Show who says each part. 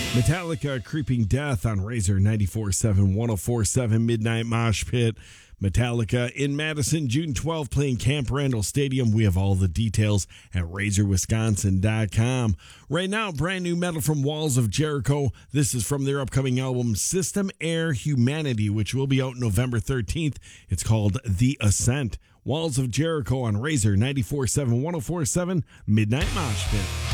Speaker 1: Metallica, Creeping Death on Razor 94.7, 104.7 Midnight Mosh Pit. Metallica in Madison, June 12th, playing Camp Randall Stadium. We have all the details at RazorWisconsin.com. Right now, brand new metal from Walls of Jericho. This is from their upcoming album, System Air Humanity, which will be out November 13th. It's called The Ascent. Walls of Jericho on Razor 94.7, 104.7 Midnight Mosh Pit.